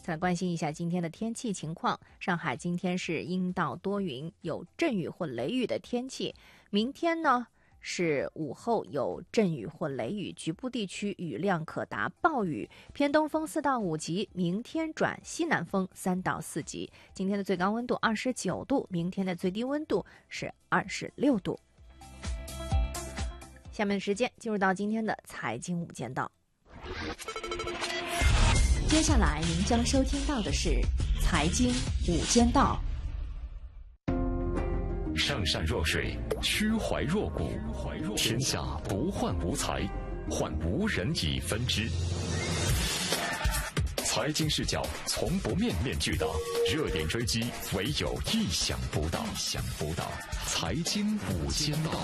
再来关心一下今天的天气情况。上海今天是阴到多云，有阵雨或雷雨的天气。明天呢是午后有阵雨或雷雨，局部地区雨量可达暴雨，偏东风4到5级。明天转西南风3到4级。今天的最高温度29度，明天的最低温度是26度。下面的时间进入到今天的财经午间道。 接下来您将收听到的是财经午间道。 上善若水，虚怀若谷，天下不患无才，患无人以分之。财经视角从不面面俱到，热点追击唯有意想不到。财经午间道。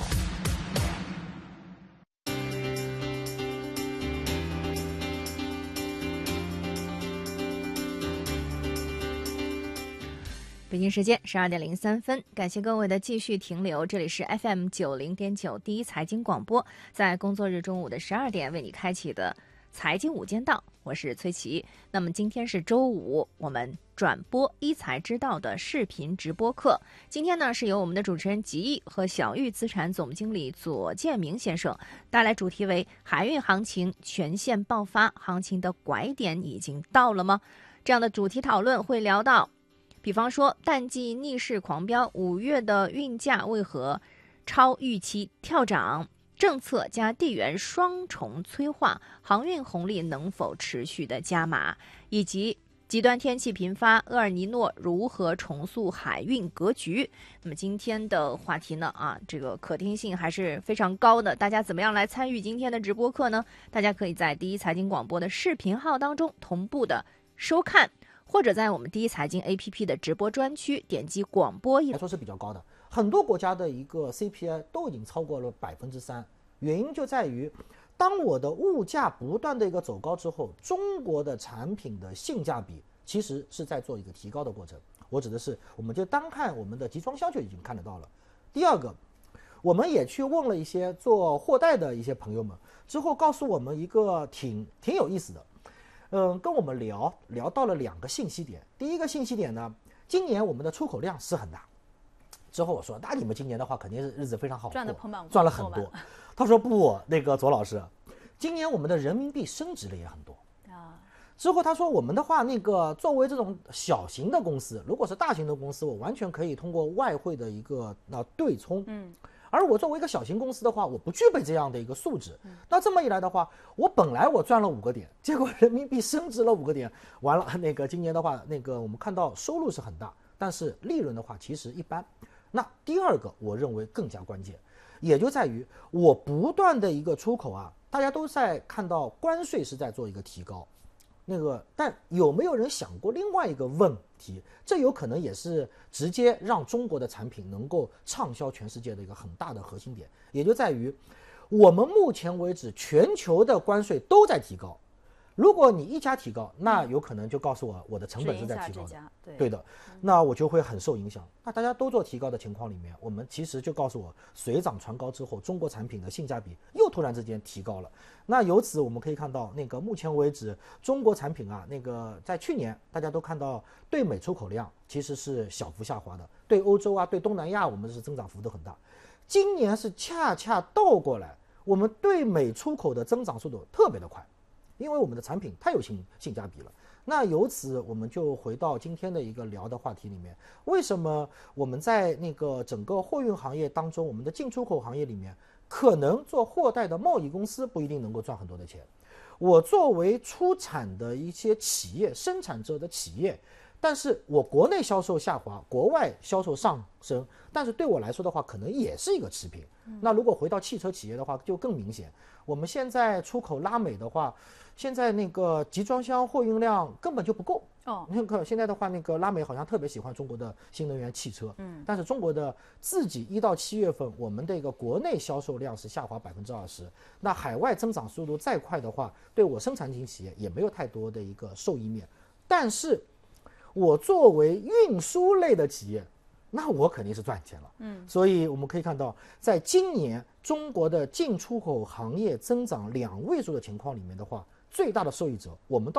北京时间12点03分，感谢各位的继续停留，这里是 FM 90.9第一财经广播，在工作日中午的12点为你开启的财经午间道，我是崔琦。那么今天是周五，我们转播一财之道的视频直播课。今天呢是由我们的主持人吉毅和小玉资产总经理左建明先生带来，主题为海运行情全线爆发，行情的拐点已经到了吗？这样的主题讨论会聊到，比方说淡季逆势狂飙，5月的运价为何超预期跳涨？政策加地缘双重催化，航运红利能否持续的加码？以及极端天气频发，厄尔尼诺如何重塑海运格局？那么今天的话题呢，这个可听性还是非常高的。大家怎么样来参与今天的直播课呢？大家可以在第一财经广播的视频号当中同步的收看，或者在我们第一财经 APP 的直播专区点击广播来说是比较高的，很多国家的一个 CPI 都已经超过了3%，原因就在于，当我的物价不断的一个走高之后，中国的产品的性价比其实是在做一个提高的过程。我指的是，我们就单看我们的集装箱就已经看得到了。第二个，我们也去问了一些做货代的一些朋友们，之后告诉我们一个挺有意思的。跟我们聊到了2个信息点。第一个信息点呢，今年我们的出口量是很大。之后我说，那你们今年的话肯定是日子非常好过，赚了很多。他说不，那个左老师，今年我们的人民币升值了也很多啊。之后他说，我们的话，那个作为这种小型的公司，如果是大型的公司，我完全可以通过外汇的一个对冲，而我作为一个小型公司的话，我不具备这样的一个素质。那这么一来的话，我本来我赚了5个点，结果人民币升值了5个点，完了，那个今年的话，那个我们看到收入是很大，但是利润的话其实一般。那第二个我认为更加关键，也就在于我不断的一个出口大家都在看到关税是在做一个提高，但有没有人想过另外一个问题？这有可能也是直接让中国的产品能够畅销全世界的一个很大的核心点，也就在于我们目前为止全球的关税都在提高。如果你一家提高，那有可能就告诉我的成本是在提高的，对的，那我就会很受影响。那大家都做提高的情况里面，我们其实就告诉我，水涨船高之后，中国产品的性价比又突然之间提高了。那由此我们可以看到，那个目前为止中国产品那个在去年大家都看到对美出口量其实是小幅下滑的，对欧洲对东南亚我们是增长幅度很大。今年是恰恰倒过来，我们对美出口的增长速度特别的快。因为我们的产品太有性价比了。那由此我们就回到今天的一个聊的话题里面，为什么我们在那个整个货运行业当中，我们的进出口行业里面，可能做货代的贸易公司不一定能够赚很多的钱，我作为出产的一些企业，生产者的企业，但是我国内销售下滑，国外销售上升，但是对我来说的话可能也是一个持平。那如果回到汽车企业的话就更明显，我们现在出口拉美的话，现在那个集装箱货运量根本就不够。那个现在的话，那个拉美好像特别喜欢中国的新能源汽车，但是中国的自己1到7月份，我们的一个国内销售量是下滑20%，那海外增长速度再快的话，对我生产型企业也没有太多的一个受益面。但是我作为运输类的企业，那我肯定是赚钱了。所以我们可以看到，在今年中国的进出口行业增长2位数的情况里面的话，最大的受益者我们